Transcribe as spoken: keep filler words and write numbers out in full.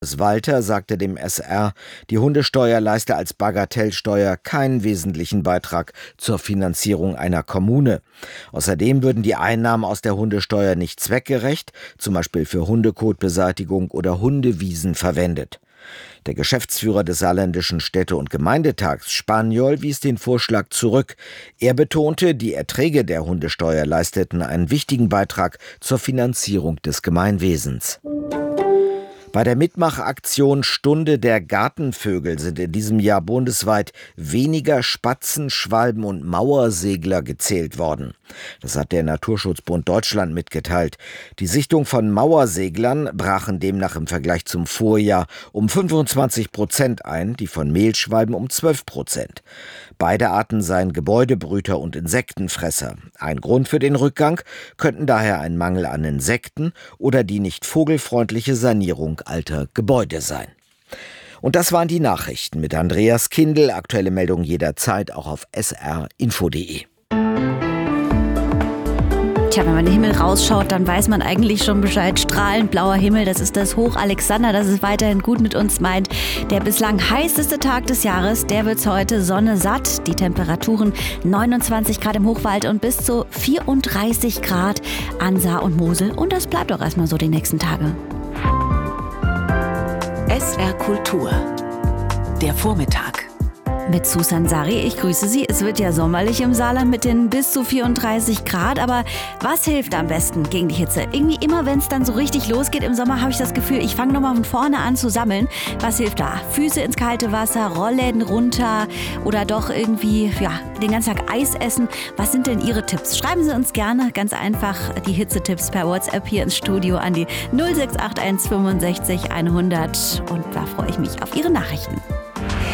Walter sagte dem S R, die Hundesteuer leiste als Bagatellsteuer keinen wesentlichen Beitrag zur Finanzierung einer Kommune. Außerdem würden die Einnahmen aus der Hundesteuer nicht zweckgerecht, zum Beispiel für Hundekotbeseitigung oder Hundewiesen verwendet. Der Geschäftsführer des Saarländischen Städte- und Gemeindetags, Spaniol, wies den Vorschlag zurück. Er betonte, die Erträge der Hundesteuer leisteten einen wichtigen Beitrag zur Finanzierung des Gemeinwesens. Bei der Mitmachaktion Stunde der Gartenvögel sind in diesem Jahr bundesweit weniger Spatzen, Schwalben und Mauersegler gezählt worden. Das hat der Naturschutzbund Deutschland mitgeteilt. Die Sichtung von Mauerseglern brachen demnach im Vergleich zum Vorjahr um fünfundzwanzig Prozent ein, die von Mehlschwalben um zwölf Prozent. Beide Arten seien Gebäudebrüter und Insektenfresser. Ein Grund für den Rückgang könnten daher ein Mangel an Insekten oder die nicht vogelfreundliche Sanierung alter Gebäude sein. Und das waren die Nachrichten mit Andreas Kindl. Aktuelle Meldungen jederzeit auch auf s r info punkt d e. Tja, wenn man den Himmel rausschaut, dann weiß man eigentlich schon Bescheid. Strahlend blauer Himmel, das ist das Hoch Alexander, das es weiterhin gut mit uns meint. Der bislang heißeste Tag des Jahres, der wird's heute, Sonne satt. Die Temperaturen neunundzwanzig Grad im Hochwald und bis zu vierunddreißig Grad an Saar und Mosel. Und das bleibt auch erstmal so die nächsten Tage. S R Kultur, der Vormittag. Mit Susan Sari, ich grüße Sie. Es wird ja sommerlich im Saarland mit den bis zu vierunddreißig Grad. Aber was hilft am besten gegen die Hitze? Irgendwie immer, wenn es dann so richtig losgeht im Sommer, habe ich das Gefühl, ich fange nochmal von vorne an zu sammeln. Was hilft da? Füße ins kalte Wasser, Rollläden runter oder doch irgendwie ja, den ganzen Tag Eis essen. Was sind denn Ihre Tipps? Schreiben Sie uns gerne ganz einfach die Hitzetipps per WhatsApp hier ins Studio an die null sechs acht eins fünfundsechzig hundert. Und da freue ich mich auf Ihre Nachrichten.